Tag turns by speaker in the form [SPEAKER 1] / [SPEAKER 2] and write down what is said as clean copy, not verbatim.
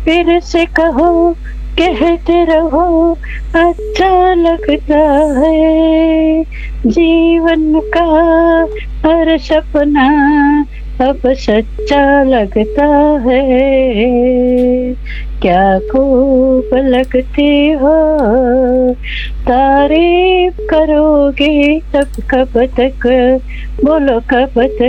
[SPEAKER 1] फिर से कहो, कहते रहो, अच्छा लगता है। जीवन का हर सपना अब सच्चा लगता है। क्या खूब लगती हो, तारीफ करोगे तब कब तक, बोलो कब तक।